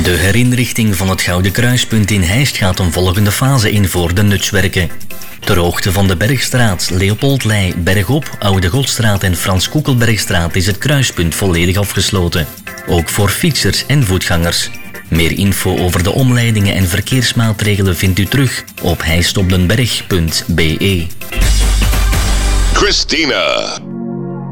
De herinrichting van het Gouden Kruispunt in Heist gaat een volgende fase in voor de nutswerken. Ter hoogte van de Bergstraat, Leopoldlei, Bergop, Oude Godstraat en Frans Koekelbergstraat is het kruispunt volledig afgesloten. Ook voor fietsers en voetgangers. Meer info over de omleidingen en verkeersmaatregelen vindt u terug op heistopdenberg.be. Christina.